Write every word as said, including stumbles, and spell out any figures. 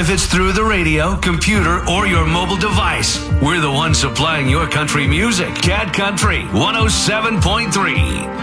if it's through the radio, computer, or your mobile device. We're the ones supplying your country music. Cat Country one oh seven point three.